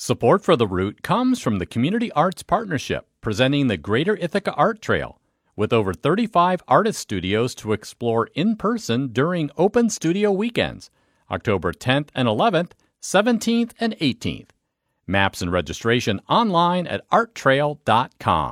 Support for the route comes from the Community Arts Partnership, presenting the Greater Ithaca Art Trail, with over 35 artist studios to explore in person during Open Studio Weekends, October 10th and 11th, 17th and 18th. Maps and registration online at arttrail.com.